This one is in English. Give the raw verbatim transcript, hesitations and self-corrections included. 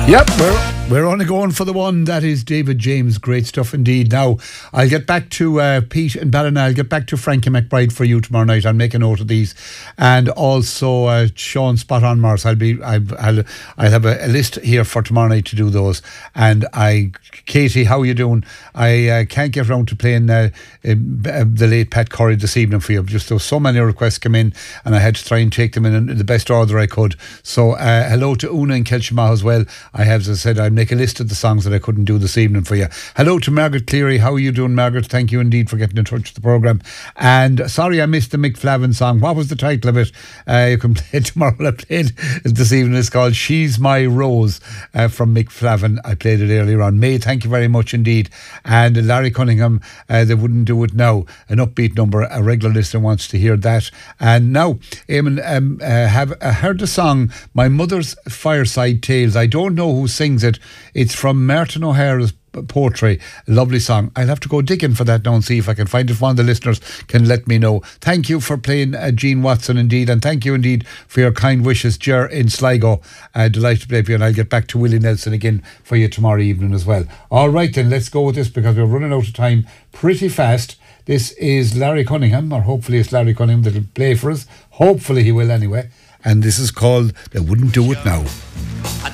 Yep, we're, we're only going for the one. That is David James. Great stuff indeed. Now, I'll get back to uh, Pete and Ballina. I'll get back to Frankie McBride for you tomorrow night. I'll make a note of these. And also uh, Sean Spot on Mars. I'll be, I'll, I'll, I'll have a, a list here for tomorrow night to do those. And I, Katie, how are you doing? I uh, can't get around to playing uh, uh, the late Pat Curry this evening for you. Just there were so many requests come in, and I had to try and take them in, in the best order I could. So uh, hello to Una and Kelshima as well. I have, as I said, I'll make a list of the songs that I couldn't do this evening for you. Hello to Margaret Cleary. How are you doing, Margaret? Thank you indeed for getting in touch with the programme. And sorry I missed the Mick Flavin song. What was the title of it? Uh, you can play it tomorrow. I played it this evening. It's called She's My Rose uh, from Mick Flavin. I played it earlier on. May, thank you very much indeed. And Larry Cunningham, uh, They Wouldn't Do It Now. An upbeat number. A regular listener wants to hear that. And now, Eamon, um, uh, have uh, heard the song My Mother's Fireside Tales. I don't know who sings it. It's from Martin O'Hara's poetry. A lovely song. I'll have to go digging for that now and see if I can find it. If one of the listeners can let me know. Thank you for playing uh, Gene Watson indeed, and thank you indeed for your kind wishes, Ger in Sligo. Uh, delighted to play for you, and I'll get back to Willie Nelson again for you tomorrow evening as well. All right then, let's go with this because we're running out of time pretty fast. This is Larry Cunningham, or hopefully it's Larry Cunningham that'll play for us. Hopefully he will anyway. And this is called They Wouldn't Do It Now.